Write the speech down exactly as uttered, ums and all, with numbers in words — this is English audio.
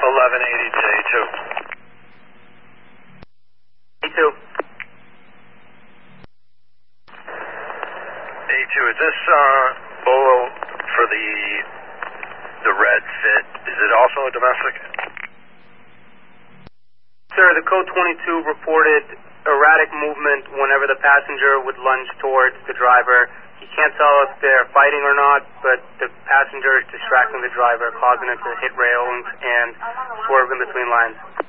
eleven eighty to A two. A two. A two, is this uh, Bolo for the the red fit? Is it also a domestic? Sir, the code twenty-two reported erratic movement whenever the passenger would lunge towards the driver. He can't tell if they're fighting or not, but the passenger is distracting the driver, causing him to hit railings and swerve in between lines.